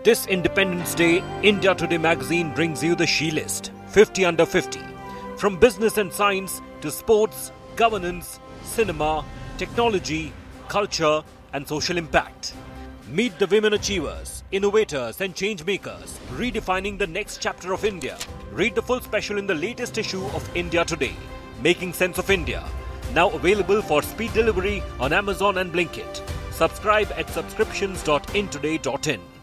This Independence Day, India Today magazine brings you the She List 50 under 50. From business and science to sports, governance, cinema, technology, culture and social impact. Meet the women achievers, innovators and change makers, redefining the next chapter of India. Read the full special in the latest issue of India Today, Making Sense of India. Now available for speed delivery on Amazon and Blinkit. Subscribe at subscriptions.intoday.in.